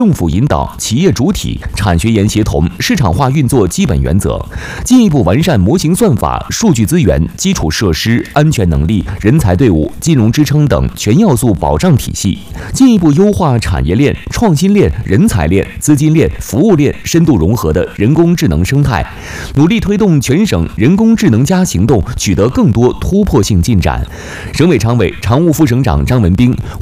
政府引导、企业主体、产学研协同、市场化运作基本原则，进一步完善模型算法、数据资源、基础设施、安全能力、人才队伍、金融支撑等全要素保障体系，进一步优化产业链、创新链、人才链、资金链、服务链深度融合的人工智能生态，努力推动全省人工智能+行动取得更多突破性进展。省委常委、常务副省长张文斌、